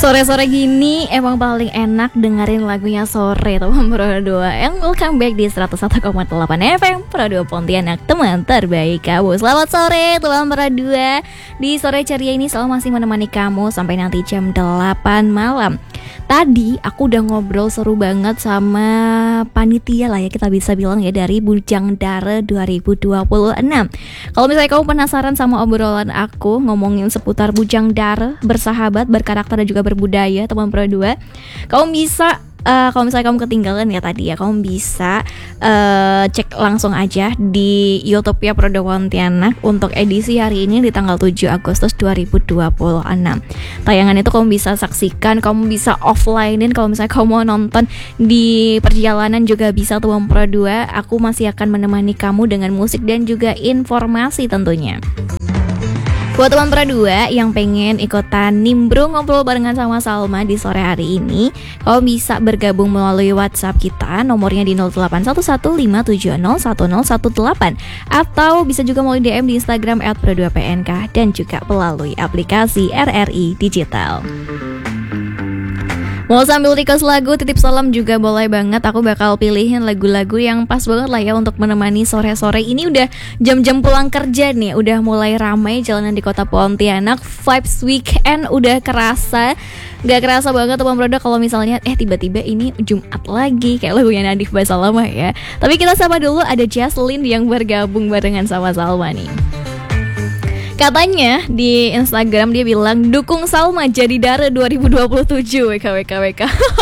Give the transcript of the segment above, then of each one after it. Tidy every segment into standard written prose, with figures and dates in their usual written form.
Sore-sore gini emang paling enak dengerin lagunya sore teman Pro 2 yang welcome back di 101,8 FM Pro 2 Pontianak, teman terbaik kamu. Selamat sore teman Pro 2. Di sore ceria ini selalu masih menemani kamu sampai nanti jam 8 malam. Tadi aku udah ngobrol seru banget sama panitia lah ya, kita bisa bilang ya, dari Bujang Dara 2026. Kalau misalnya kamu penasaran sama obrolan aku ngomongin seputar Bujang Dara, bersahabat, berkarakter dan juga berbudaya teman Pro 2, kamu bisa kalau misalnya kamu ketinggalan ya tadi ya, kamu bisa cek langsung aja di YouTube ya Pro 2 Pontianak untuk edisi hari ini di tanggal 7 Agustus 2026. Tayangan itu kamu bisa saksikan, kamu bisa offline-in. Kalau misalnya kamu mau nonton di perjalanan juga bisa tuh Pro 2. Aku masih akan menemani kamu dengan musik dan juga informasi tentunya. Buat teman Pro 2 yang pengen ikutan nimbrung ngobrol barengan sama Salma di sore hari ini, kamu bisa bergabung melalui WhatsApp kita, nomornya di 081157010118, atau bisa juga melalui DM di Instagram @pro2pnk dan juga melalui aplikasi RRI Digital. Mau sambil request lagu, titip salam juga boleh banget. Aku bakal pilihin lagu-lagu yang pas banget lah ya untuk menemani sore-sore ini. Udah jam-jam pulang kerja nih, udah mulai ramai jalanan di kota Pontianak. Vibes weekend udah kerasa. Gak kerasa banget teman Pro 2 kalau misalnya tiba-tiba ini Jumat lagi, kayak lagunya Nadif Basalamah ya. Tapi kita sapa dulu, ada Jaslyn yang bergabung barengan sama Salma nih. Katanya di Instagram dia bilang dukung Salma jadi Dara 2027 WKWKWK.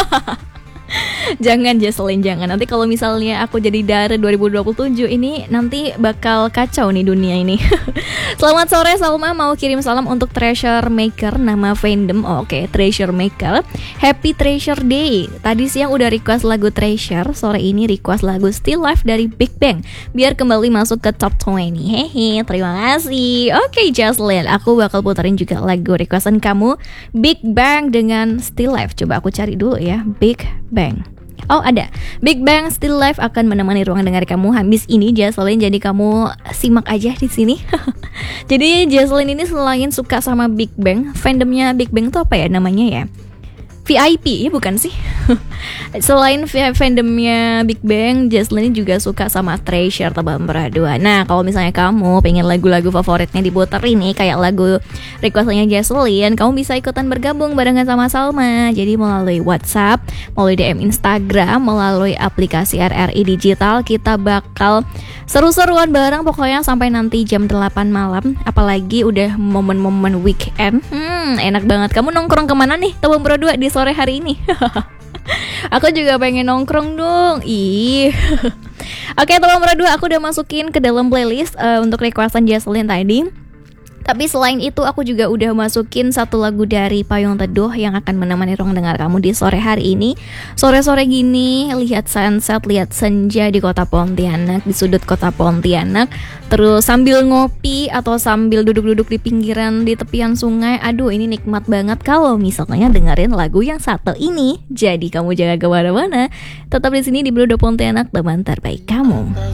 Jangan Jaslyn, jangan. Nanti kalau misalnya aku jadi Dara 2027 ini nanti bakal kacau nih dunia ini. Selamat sore Salma, mau kirim salam untuk Treasure Maker, nama fandom. Oke, Treasure Maker. Happy Treasure Day. Tadi siang udah request lagu Treasure, sore ini request lagu Still Life dari Big Bang biar kembali masuk ke top 20. Hehe, terima kasih. Oke Jaslyn, aku bakal puterin juga lagu requestan kamu, Big Bang dengan Still Life. Coba aku cari dulu ya, Big Bang. Oh ada, Big Bang Still Life akan menemani ruang dengar kamu habis ini Jaslyn, jadi kamu simak aja di sini. Jadi Jaslyn ini selain suka sama Big Bang, fandomnya Big Bang itu apa ya namanya ya? VIP ya bukan sih? Selain fandomnya Big Bang, Jaslyn juga suka sama Treasure teman Pro 2. Nah kalau misalnya kamu pengen lagu-lagu favoritnya diputerin nih, kayak lagu requestnya Jaslyn, kamu bisa ikutan bergabung barengan sama Salma. Jadi melalui WhatsApp, melalui DM Instagram, melalui aplikasi RRI Digital, kita bakal seru-seruan bareng pokoknya sampai nanti jam 8 malam. Apalagi udah momen-momen weekend, enak banget. Kamu nongkrong kemana nih teman Pro 2 di sore hari ini? Aku juga pengen nongkrong dong. Oke teman Pro 2, aku udah masukin ke dalam playlist untuk requestan Jaslyn tadi. Tapi selain itu aku juga udah masukin satu lagu dari Payung Teduh yang akan menemani ruang dengar kamu di sore hari ini. Sore-sore gini, lihat sunset, lihat senja di kota Pontianak, di sudut kota Pontianak. Terus sambil ngopi atau sambil duduk-duduk di pinggiran di tepian sungai. Aduh ini nikmat banget kalau misalnya dengerin lagu yang satu ini. Jadi kamu jangan kemana-mana, tetap di sini di Pro 2 Pontianak, teman terbaik kamu.